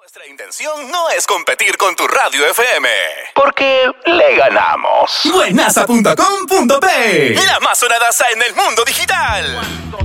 Nuestra intención no es competir con tu radio FM, porque le ganamos. Buenaza.com.p, La más sonadaza en el mundo digital.